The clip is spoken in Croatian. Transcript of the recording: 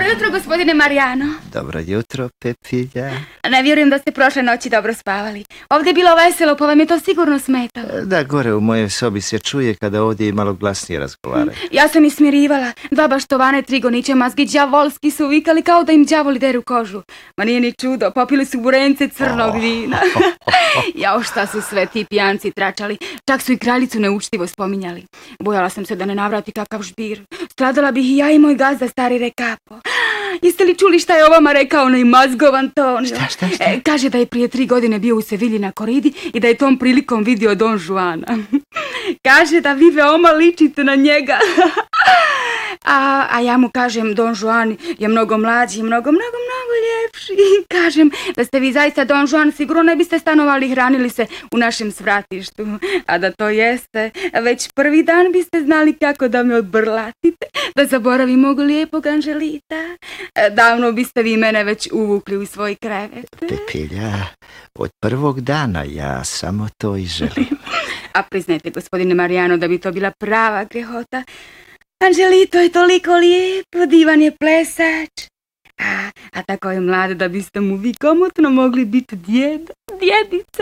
Dobro jutro, gospodine Marijano. Dobro jutro, Pepilja. Ne vjerujem da ste prošle noći dobro spavali. Ovdje je bilo veselo, pa vam je to sigurno smetalo. Da, gore u mojoj sobi se čuje kada ovdje malo glasnije razgovaraju. Ja sam ismirivala. Dva baštovane, tri goniće mazgi đavolski su vikali kao da im đavoli deru kožu. Ma nije ni čudo, popili su burence crnog vina. Jao, šta su sve ti pijanci tračali. Čak su i kraljicu neučtivo spominjali. Bojala sam se da ne navrati kakav žbir. Stradala bih i ja i moj gazda, stari Rekapo. Jeste li čuli šta je ovama rekao onaj mazgovan ton? Šta? Kaže da je prije 3 godine bio u Sevilji na koridi i da je tom prilikom vidio Don Juana. Kaže da vi veoma ličite na njega. A ja mu kažem, Don Juan je mnogo mlađi, mnogo ljepši. Kažem da ste vi zaista Don Juan, sigurno ne biste stanovali i hranili se u našem svratištu. A da to jeste, već prvi dan biste znali kako da me odbrlatite, da zaboravim mogu lijepog Anželita. Davno biste vi mene već uvukli u svoj krevet. Pepilja, od prvog dana ja samo to i želim. A priznajte, gospodine Marijano, da bi to bila prava grehota. Anželito je toliko lijep, divan je plesač. A tako je mlad da biste mu vi komotno mogli biti djed, djedica.